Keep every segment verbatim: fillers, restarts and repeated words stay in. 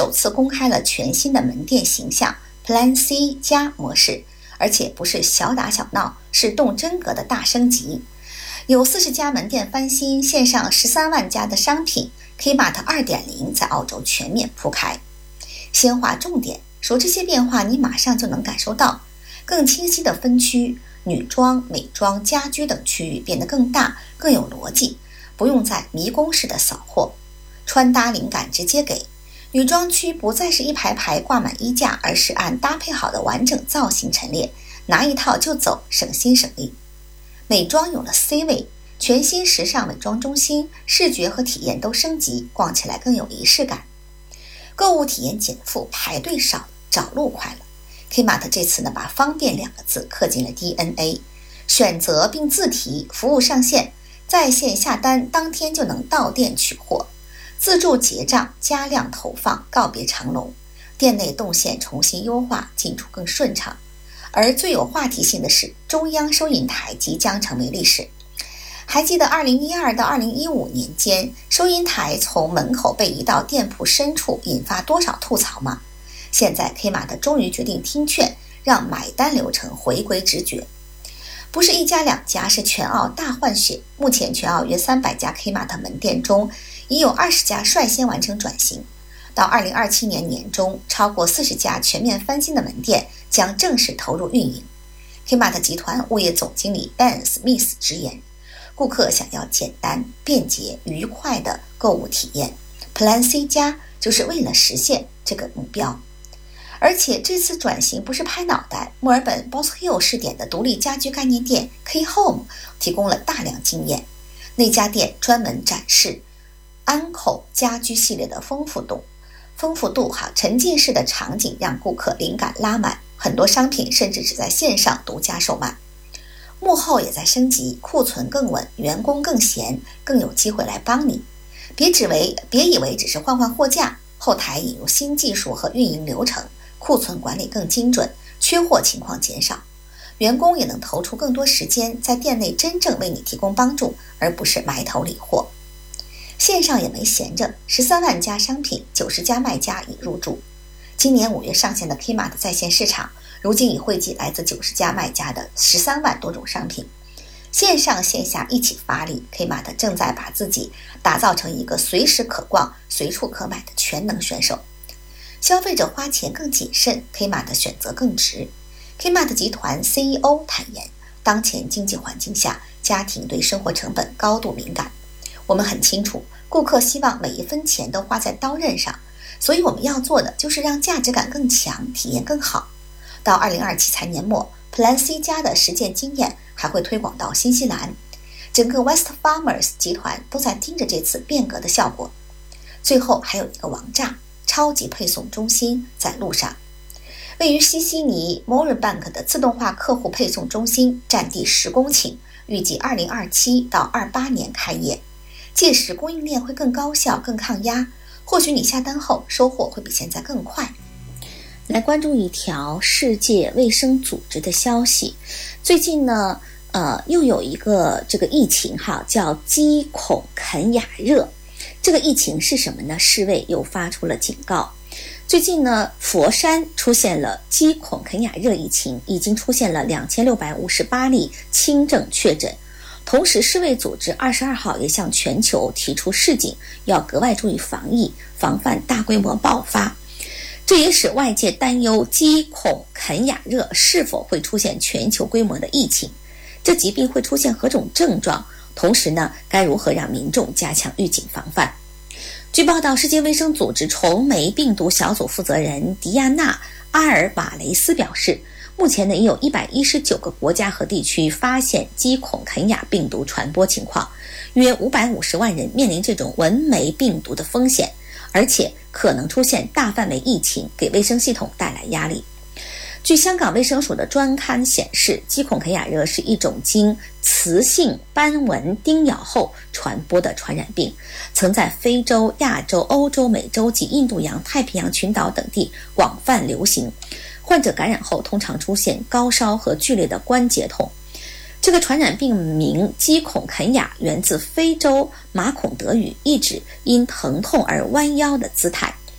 首次公开了全新的门店形象 Plan C 加模式，而且不是小打小闹，是动真格的大升级。有四十家门店翻新，线上十三万家的商品 Kmart 二点零 在澳洲全面铺开。先划重点，说这些变化你马上就能感受到。更清晰的分区，女装、美妆、家居等区域变得更大，更有逻辑，不用再迷宫式的扫货。穿搭灵感直接给，女装区不再是一排排挂满衣架，而是按搭配好的完整造型陈列，拿一套就走，省心省力。美妆有了 C 位，全新时尚美妆中心，视觉和体验都升级，逛起来更有仪式感。购物体验减负，排队少了，找路快了。Kmart 这次呢，把方便两个字刻进了 D N A， 选择并自提，服务上线，在线下单，当天就能到店取货，自助结账，加量投放，告别长龙，店内动线重新优化，进出更顺畅。而最有话题性的是，中央收银台即将成为历史。还记得二零一二到二零一五年间，收银台从门口被移到店铺深处，引发多少吐槽吗？现在 Kmart 终于决定听劝，让买单流程回归直觉。不是一家两家，是全澳大换血。目前全澳约三百家 Kmart 门店中，已有二十家率先完成转型。到二零二七年年中，超过四十家全面翻新的门店将正式投入运营。Kmart 集团物业总经理 Ben Smith 直言，顾客想要简单、便捷、愉快的购物体验， Plan C 加就是为了实现这个目标。而且这次转型不是拍脑袋，墨尔本 Boss Hill 试点的独立家居概念店 K Home 提供了大量经验。那家店专门展示安口家居系列的丰富度，丰富度哈，沉浸式的场景让顾客灵感拉满，很多商品甚至只在线上独家售卖。幕后也在升级，库存更稳，员工更闲，更有机会来帮你。别只为别以为只是换换货架，后台引入新技术和运营流程，库存管理更精准，缺货情况减少，员工也能投出更多时间在店内真正为你提供帮助，而不是埋头理货。线上也没闲着，十三万家商品，九十家卖家已入驻。今年五月上线的 Kmart 在线市场，如今已汇集来自九十家卖家的十三万多种商品。线上线下一起发力， Kmart 正在把自己打造成一个随时可逛、随处可买的全能选手。消费者花钱更谨慎， Kmart 选择更值。 Kmart 集团 C E O 坦言，当前经济环境下，家庭对生活成本高度敏感。我们很清楚，顾客希望每一分钱都花在刀刃上，所以我们要做的就是让价值感更强，体验更好。到二零二七财年末， Plan C 加的实践经验还会推广到新西兰，整个 Wesfarmers 集团都在盯着这次变革的效果。最后还有一个王炸，超级配送中心在路上。位于西悉尼 Moorebank 的自动化客户配送中心占地十公顷，预计二零二七到二八年开业。届时供应链会更高效、更抗压，或许你下单后收货会比现在更快。 来关注一条世界卫生组织的消息，最近呢，呃，又有一个这个疫情哈，叫鸡孔肯雅热。这个疫情是什么呢？世卫又发出了警告。最近呢，佛山出现了鸡孔肯雅热疫情，已经出现了两千六百五十八例轻症确诊。同时，世卫组织二十二号也向全球提出示警，要格外注意防疫，防范大规模爆发。这也使外界担忧鸡孔肯雅热是否会出现全球规模的疫情，这疾病会出现何种症状，同时呢，该如何让民众加强预警防范。据报道，世界卫生组织虫媒病毒小组负责人迪亚娜·阿尔瓦雷斯表示，目前呢，已有一百一十九个国家和地区发现鸡孔肯雅病毒传播情况，约五百五十万人面临这种蚊媒病毒的风险，而且可能出现大范围疫情，给卫生系统带来压力。据香港卫生署的专刊显示，鸡孔肯雅热是一种经雌性斑蚊叮咬后传播的传染病，曾在非洲、亚洲、欧洲、美洲及印度洋太平洋群岛等地广泛流行。患者感染后通常出现高烧和剧烈的关节痛。这个传染病名鸡孔肯雅源自非洲马孔德语，意指因疼痛而弯腰的姿态。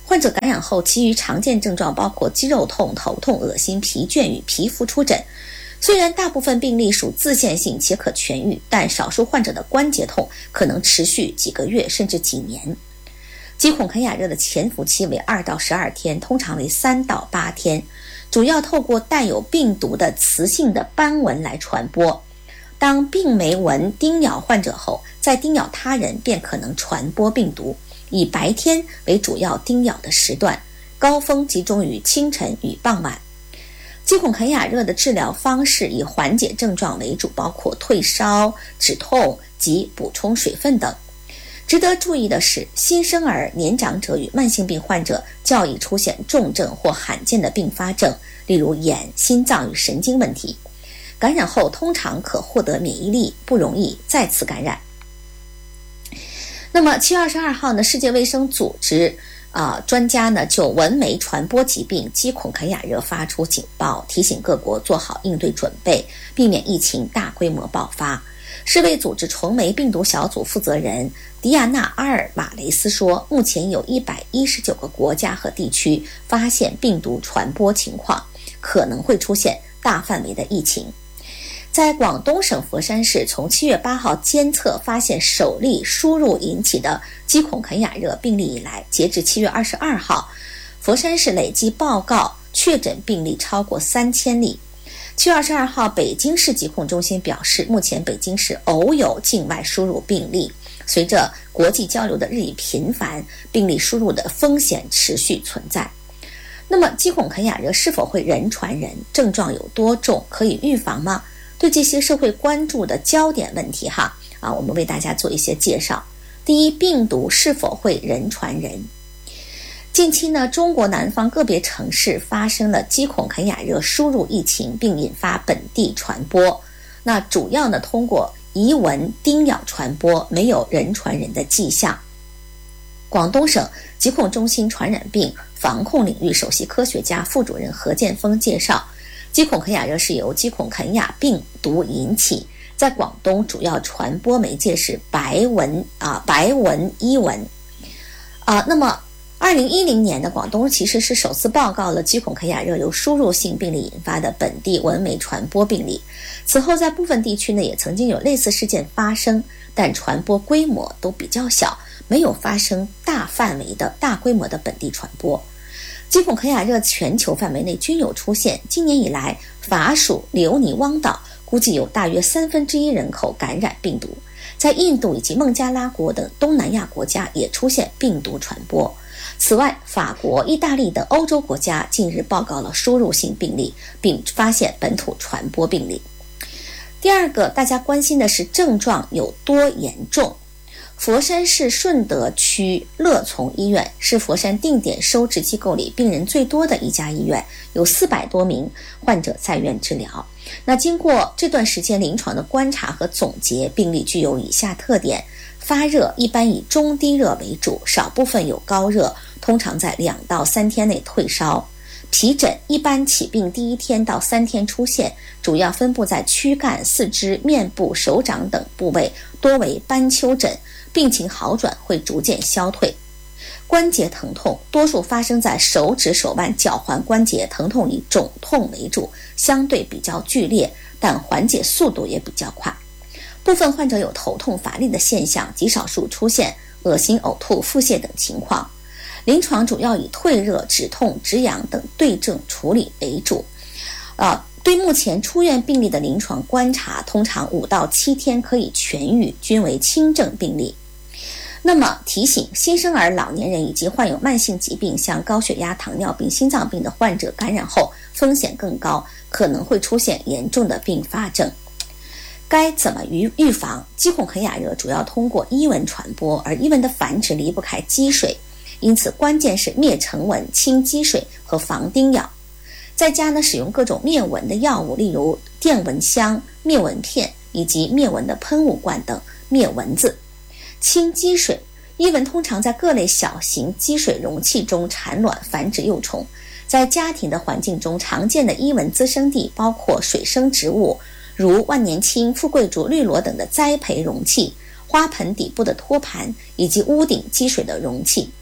患者感染后，其余常见症状包括肌肉痛、头痛、恶心、疲倦与皮肤出疹。虽然大部分病例属自限性且可痊愈，但少数患者的关节痛可能持续几个月甚至几年。肌孔肯雅热的潜伏期为二到十二天，通常为三到八天，主要透过带有病毒的雌性的斑纹来传播。当病媒蚊叮咬患者后，再叮咬他人便可能传播病毒。以白天为主要叮咬的时段，高峰集中于清晨与傍晚。肌孔肯雅热的治疗方式以缓解症状为主，包括退烧、止痛及补充水分等。值得注意的是，新生儿、年长者与慢性病患者较易出现重症或罕见的并发症，例如眼、心脏与神经问题。感染后通常可获得免疫力，不容易再次感染。那么七月二十二号呢，世界卫生组织啊、呃，专家呢就蚊媒传播疾病肌孔肯雅热发出警报，提醒各国做好应对准备，避免疫情大规模爆发。世卫组织虫媒病毒小组负责人迪亚娜·阿尔瓦雷斯说，目前有一百一十九个国家和地区发现病毒传播情况，可能会出现大范围的疫情。在广东省佛山市，从七月八号监测发现首例输入引起的肌孔肯雅热病例以来，截至七月二十二号，佛山市累计报告确诊病例超过三千例。七月二十二号，北京市疾控中心表示，目前北京市偶有境外输入病例，随着国际交流的日益频繁，病例输入的风险持续存在。那么肌孔肯雅热是否会人传人？症状有多重？可以预防吗？对这些社会关注的焦点问题哈啊，我们为大家做一些介绍。第一，病毒是否会人传人？近期呢，中国南方个别城市发生了肌孔肯雅热输入疫情，并引发本地传播。那主要呢通过遗蚊叮咬传播，没有人传人的迹象。广东省疾控中心传染病防控领域首席科学家副主任何建峰介绍，肌孔肯雅热是由肌孔肯雅病毒引起，在广东主要传播媒介是白蚊啊白蚊伊蚊啊。那么二零一零年的广东其实是首次报告了肌孔肯雅热由输入性病例引发的本地蚊媒传播病例。此后在部分地区呢也曾经有类似事件发生，但传播规模都比较小，没有发生大范围的大规模的本地传播。肌孔肯雅热全球范围内均有出现，今年以来法属留尼汪岛估计有大约三分之一人口感染病毒，在印度以及孟加拉国等东南亚国家也出现病毒传播。此外，法国、意大利等欧洲国家近日报告了输入性病例，并发现本土传播病例。第二个大家关心的是症状有多严重。佛山市顺德区乐从医院是佛山定点收治机构里病人最多的一家医院，有四百多名患者在院治疗。那经过这段时间临床的观察和总结，病例具有以下特点：发热一般以中低热为主，少部分有高热，通常在两到三天内退烧。皮疹一般起病第一天到三天出现，主要分布在躯干、四肢、面部、手掌等部位，多为斑丘疹，病情好转会逐渐消退。关节疼痛多数发生在手指、手腕、脚踝关节，疼痛以肿痛为主，相对比较剧烈，但缓解速度也比较快。部分患者有头痛乏力的现象，极少数出现恶心、呕吐、腹泻等情况。临床主要以退热、止痛、止痒等对症处理为主。呃，对目前出院病例的临床观察，通常五到七天可以痊愈，均为轻症病例。那么提醒新生儿、老年人以及患有慢性疾病，像高血压、糖尿病、心脏病的患者感染后风险更高，可能会出现严重的并发症。该怎么预预防？肌孔肯雅热主要通过伊蚊传播，而伊蚊的繁殖离不开积水，因此关键是灭成蚊、清积水和防叮咬。在家呢，使用各种灭蚊的药物，例如电蚊香、灭蚊片以及灭蚊的喷雾罐等，灭蚊子。清积水，伊蚊通常在各类小型积水容器中产卵繁殖幼虫。在家庭的环境中，常见的伊蚊滋生地包括水生植物，如万年青、富贵竹、绿萝等的栽培容器，花盆底部的托盘，以及屋顶积水的容器。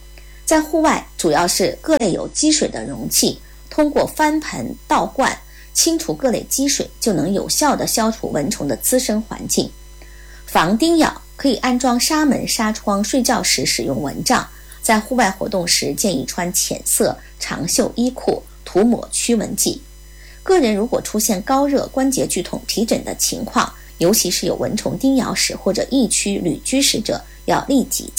在户外，主要是各类有积水的容器，通过翻盆倒灌清除各类积水，就能有效地消除蚊虫的滋生环境。防叮咬，可以安装纱门纱窗，睡觉时使用蚊帐。在户外活动时，建议穿浅色长袖衣裤，涂抹驱蚊剂。个人如果出现高热、关节剧痛、皮疹的情况，尤其是有蚊虫叮咬史或者疫区旅居史者，要立即